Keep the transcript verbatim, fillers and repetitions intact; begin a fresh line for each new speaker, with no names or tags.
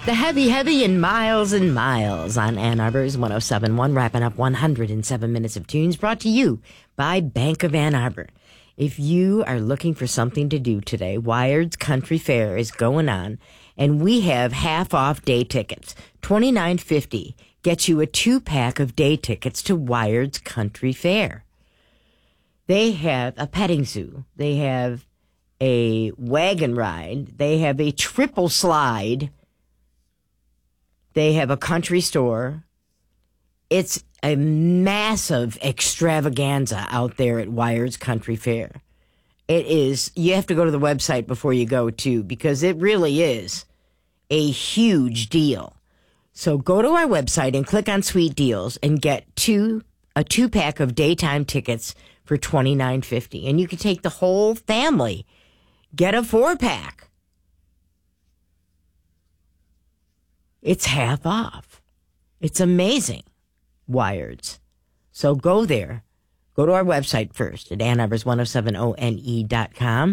The heavy, heavy, and miles and miles on Ann Arbor's one oh seven point one, wrapping up one hundred seven minutes of tunes brought to you by Bank of Ann Arbor. If you are looking for something to do today, Wired's Country Fair is going on, and we have half-off day tickets. twenty-nine fifty gets you a two-pack of day tickets to Wired's Country Fair. They have a petting zoo. They have a wagon ride. They have a triple slide. They have a country store. It's a massive extravaganza out there at Wired's Country Fair. It is, you have to go to the website before you go too, because it really is a huge deal. So go to our website and click on Sweet Deals and get two a two pack of daytime tickets for twenty-nine fifty, and you can take the whole family. Get a four pack. It's half off. It's amazing. Wired's. So go there. Go to our website first at Ann Arbor's one oh seven one dot com.